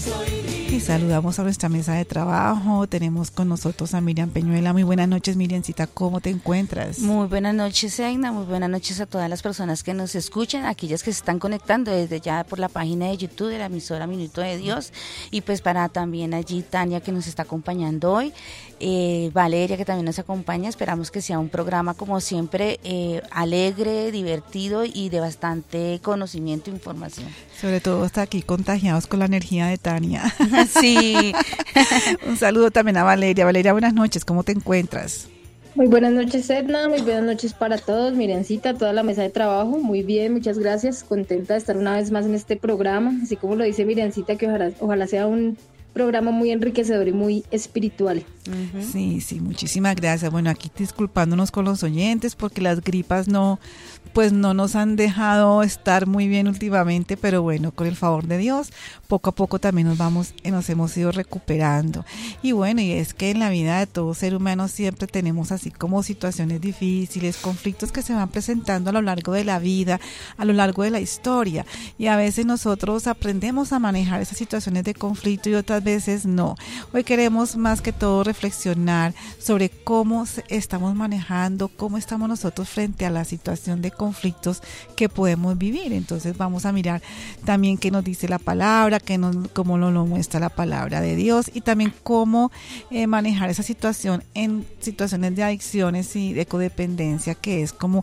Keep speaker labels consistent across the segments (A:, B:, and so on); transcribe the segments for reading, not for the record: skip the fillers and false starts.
A: Y saludamos a nuestra mesa de trabajo. Tenemos con nosotros a Miriam Peñuela. Muy buenas noches, Miriamcita, ¿cómo te encuentras?
B: Muy buenas noches, Egna. Muy buenas noches a todas las personas que nos escuchan, aquellas que se están conectando desde ya por la página de YouTube de la emisora Minuto de Dios, y pues para también allí Tania, que nos está acompañando hoy, Valeria, que también nos acompaña. Esperamos que sea un programa, como siempre, alegre, divertido y de bastante conocimiento e información.
A: Sobre todo hasta aquí contagiados con la energía de Tania.
B: Sí.
A: Un saludo también a Valeria. Valeria, buenas noches, ¿cómo te encuentras?
C: Muy buenas noches, Edna, muy buenas noches para todos, Miriamcita, toda la mesa de trabajo. Muy bien, muchas gracias, contenta de estar una vez más en este programa, así como lo dice Miriamcita, que ojalá sea un programa muy enriquecedor y muy espiritual.
A: Sí, muchísimas gracias. Bueno, aquí disculpándonos con los oyentes porque las gripas no nos han dejado estar muy bien últimamente, pero bueno, con el favor de Dios, poco a poco también nos hemos ido recuperando. Y bueno, y es que en la vida de todo ser humano siempre tenemos así como situaciones difíciles, conflictos que se van presentando a lo largo de la vida, a lo largo de la historia, y a veces nosotros aprendemos a manejar esas situaciones de conflicto y otras veces no. Hoy queremos más que todo reflexionar sobre cómo estamos manejando, cómo estamos nosotros frente a la situación de conflictos que podemos vivir. Entonces vamos a mirar también qué nos dice la palabra, cómo nos lo muestra la palabra de Dios, y también cómo manejar esa situación en situaciones de adicciones y de codependencia, que es como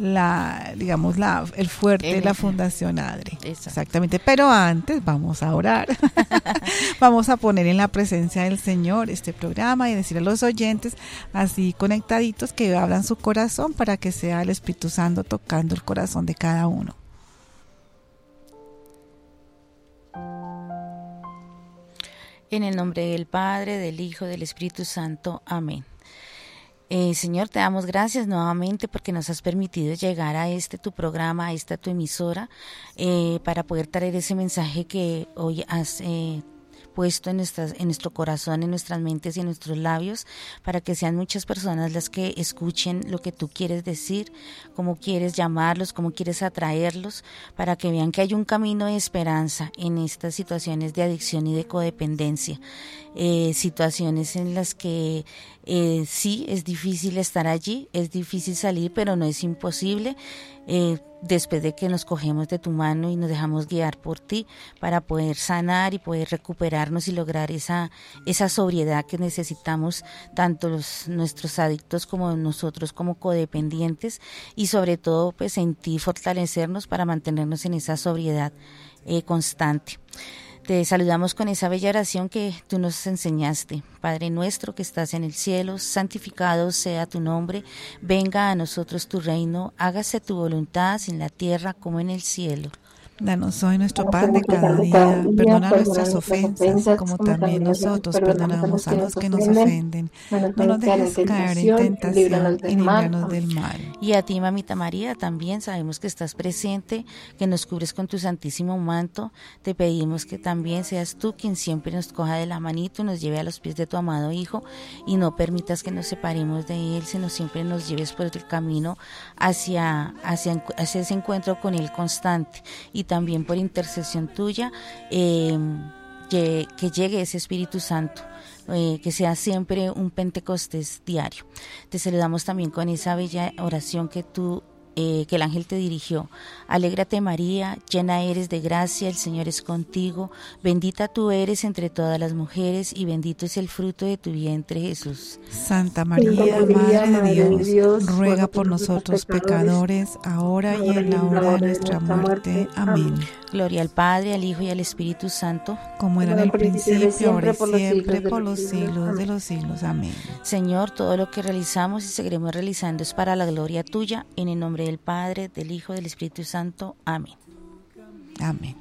A: el fuerte, la Fundación ADRE. Exactamente. Pero antes vamos a orar. Vamos a poner en la presencia del Señor este programa y decir a los oyentes así conectaditos que abran su corazón para que sea el Espíritu Santo tocando el corazón de cada uno.
B: En el nombre del Padre, del Hijo, del Espíritu Santo. Amén. Señor, te damos gracias nuevamente porque nos has permitido llegar a tu programa, a esta tu emisora, para poder traer ese mensaje que hoy has puesto en nuestro corazón, en nuestras mentes y en nuestros labios, para que sean muchas personas las que escuchen lo que tú quieres decir, cómo quieres llamarlos, cómo quieres atraerlos, para que vean que hay un camino de esperanza en estas situaciones de adicción y de codependencia, situaciones en las que sí es difícil estar allí, es difícil salir, pero no es imposible, después de que nos cogemos de tu mano y nos dejamos guiar por ti para poder sanar y poder recuperarnos y lograr esa sobriedad que necesitamos tanto nuestros adictos como nosotros como codependientes, y sobre todo pues en ti fortalecernos para mantenernos en esa sobriedad constante. Te saludamos con esa bella oración que tú nos enseñaste. Padre nuestro que estás en el cielo, santificado sea tu nombre, venga a nosotros tu reino, hágase tu voluntad en la tierra como en el cielo.
A: Danos hoy nuestro pan de cada día, perdona nuestras ofensas, como también nosotros perdonamos a los que nos ofenden. No nos dejes caer en tentación y líbranos del mal.
B: Y a ti, Mamita María, también sabemos que estás presente, que nos cubres con tu santísimo manto. Te pedimos que también seas tú quien siempre nos coja de la manito, nos lleve a los pies de tu amado Hijo, y no permitas que nos separemos de Él, sino siempre nos lleves por el camino hacia ese encuentro con Él constante. Y también por intercesión tuya, que llegue ese Espíritu Santo, que sea siempre un Pentecostés diario. Te saludamos también con esa bella oración que el ángel te dirigió. Alégrate María, llena eres de gracia, el Señor es contigo, bendita tú eres entre todas las mujeres y bendito es el fruto de tu vientre, Jesús.
A: Santa María, Madre de Dios, ruega por nosotros pecadores, ahora y en la hora de nuestra muerte. Amén.
B: Gloria al Padre, al Hijo y al Espíritu Santo,
A: como era en el principio, ahora y siempre, por los siglos de los siglos. Amén.
B: Señor, todo lo que realizamos y seguiremos realizando es para la gloria tuya, en el nombre del Padre, del Hijo, del Espíritu Santo. Amén.
A: Amén.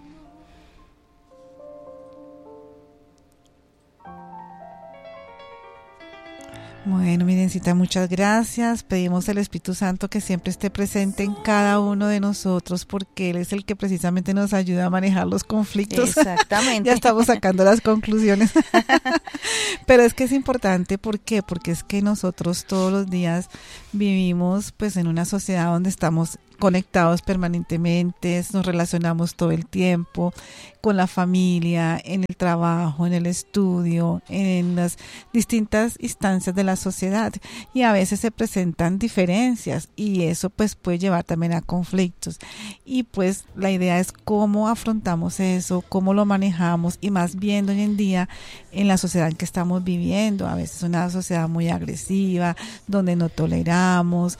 A: Bueno, Miriamcita, muchas gracias. Pedimos al Espíritu Santo que siempre esté presente en cada uno de nosotros, porque Él es el que precisamente nos ayuda a manejar los conflictos.
B: Exactamente.
A: Ya estamos sacando las conclusiones. Pero es que es importante, ¿por qué? Porque es que nosotros todos los días vivimos pues en una sociedad donde estamos conectados permanentemente, nos relacionamos todo el tiempo con la familia, en el trabajo, en el estudio, en las distintas instancias de la sociedad, y a veces se presentan diferencias y eso pues puede llevar también a conflictos, y pues la idea es cómo afrontamos eso, cómo lo manejamos, y más bien hoy en día en la sociedad en que estamos viviendo, a veces una sociedad muy agresiva, donde no toleramos,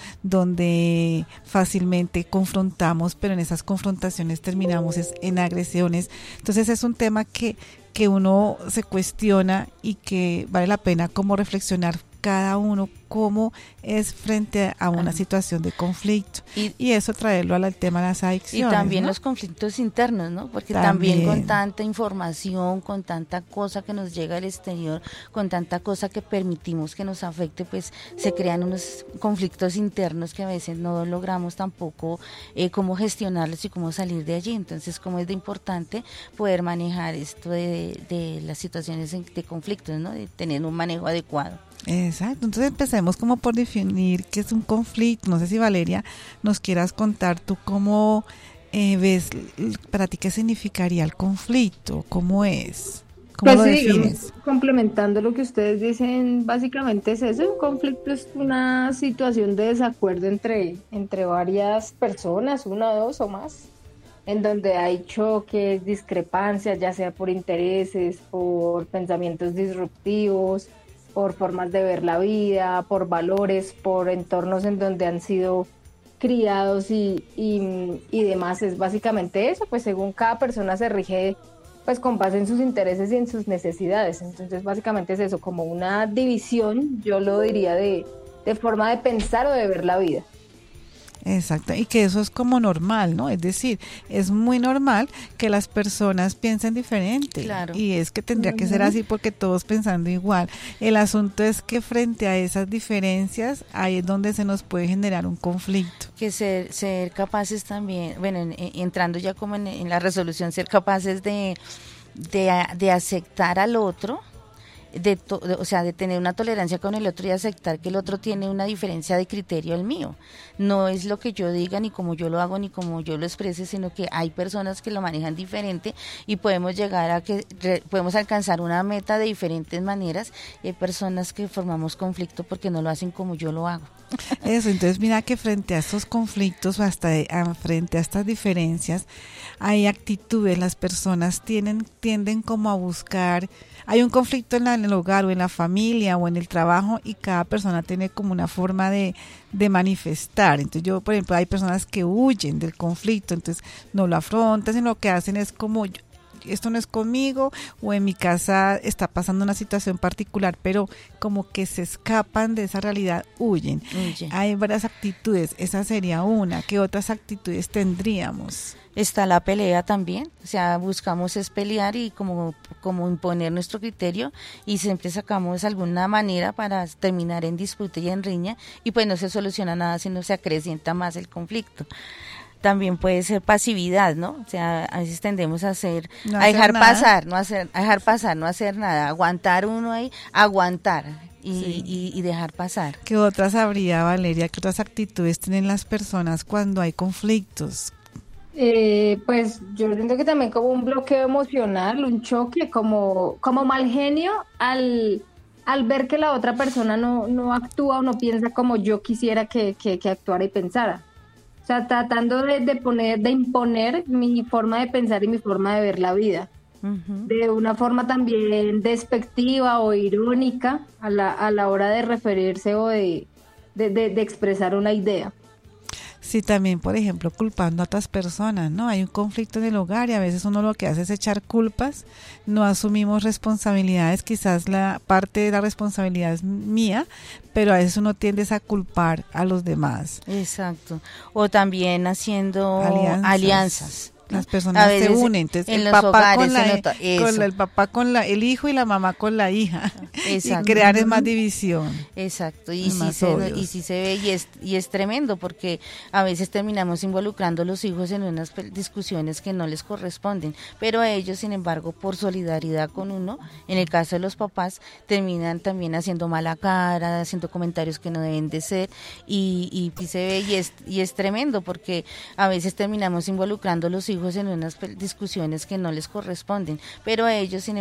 A: donde fácilmente confrontamos, pero en esas confrontaciones terminamos en agresiones. Entonces es un tema que uno se cuestiona y que vale la pena como reflexionar cada uno cómo es frente a una situación de conflicto, y eso traerlo al tema de las adicciones.
B: Y también, ¿no?, los conflictos internos, ¿no? Porque también con tanta información, con tanta cosa que nos llega del exterior, con tanta cosa que permitimos que nos afecte, pues se crean unos conflictos internos que a veces no logramos tampoco cómo gestionarlos y cómo salir de allí. Entonces, como es de importante poder manejar esto de las situaciones de conflictos, ¿no? De tener un manejo adecuado.
A: Exacto, entonces empecemos como por definir qué es un conflicto. No sé si Valeria nos quieras contar tú cómo ves, para ti qué significaría el conflicto, cómo es, cómo
C: pues
A: lo
C: sí,
A: defines.
C: digamos, complementando lo que ustedes dicen, básicamente es eso. Un conflicto es una situación de desacuerdo entre varias personas, una, dos o más, en donde hay choques, discrepancias, ya sea por intereses, por pensamientos disruptivos, por formas de ver la vida, por valores, por entornos en donde han sido criados y demás. Es básicamente eso, pues según cada persona se rige pues con base en sus intereses y en sus necesidades. Entonces básicamente es eso, como una división, yo lo diría, de forma de pensar o de ver la vida.
A: Exacto, y que eso es como normal, ¿no? Es decir, es muy normal que las personas piensen diferente.
B: Claro.
A: Y es que tendría que ser así porque todos pensando igual. El asunto es que frente a esas diferencias, ahí es donde se nos puede generar un conflicto.
B: Que ser capaces también, bueno, entrando ya como en la resolución, ser capaces de aceptar al otro, o sea, de tener una tolerancia con el otro y aceptar que el otro tiene una diferencia de criterio al mío. No es lo que yo diga, ni como yo lo hago, ni como yo lo exprese, sino que hay personas que lo manejan diferente y podemos llegar a que podemos alcanzar una meta de diferentes maneras, y hay personas que formamos conflicto porque no lo hacen como yo lo hago.
A: Eso, entonces mira que frente a estos conflictos o hasta frente a estas diferencias, hay actitudes, las personas tienden como a buscar, hay un conflicto en el hogar o en la familia o en el trabajo, y cada persona tiene como una forma de manifestar. Entonces yo, por ejemplo, hay personas que huyen del conflicto, entonces no lo afrontan, sino lo que hacen es como, esto no es conmigo, o en mi casa está pasando una situación particular, pero como que se escapan de esa realidad, huyen. Hay varias actitudes, esa sería una. ¿Qué otras actitudes tendríamos?
B: Está la pelea también, o sea, buscamos es pelear y como imponer nuestro criterio, y siempre sacamos alguna manera para terminar en disputa y en riña, y pues no se soluciona nada, sino se acrecienta más el conflicto. También puede ser pasividad, ¿no? O sea, a veces tendemos a dejar pasar, no hacer nada, aguantar uno ahí, aguantar y dejar pasar.
A: ¿Qué otras habría, Valeria? ¿Qué otras actitudes tienen las personas cuando hay conflictos?
C: Pues yo siento que también como un bloqueo emocional, un choque, como mal genio al ver que la otra persona no actúa o no piensa como yo quisiera que actuara y pensara. O sea, tratando de imponer mi forma de pensar y mi forma de ver la vida. Uh-huh. De una forma también despectiva o irónica a la hora de referirse o de expresar una idea.
A: Sí, también, por ejemplo, culpando a otras personas, ¿no? Hay un conflicto en el hogar y a veces uno lo que hace es echar culpas, no asumimos responsabilidades, quizás la parte de la responsabilidad es mía, pero a veces uno tiende a culpar a los demás.
B: Exacto. O también haciendo alianzas.
A: Las personas se unen, entonces el papá con el hijo y la mamá con la hija.
B: Exacto.
A: Y crear es más división.
B: Exacto, y
A: Es
B: sí,
A: más odios.
B: y sí se ve y es tremendo porque a veces terminamos involucrando a los hijos en unas discusiones que no les corresponden, pero ellos, sin embargo, por solidaridad con uno, en el caso de los papás, terminan también haciendo mala cara, haciendo comentarios que no deben de ser y sí se ve y es tremendo porque a veces terminamos involucrando a los hijos en unas discusiones que no les corresponden, pero ellos, sin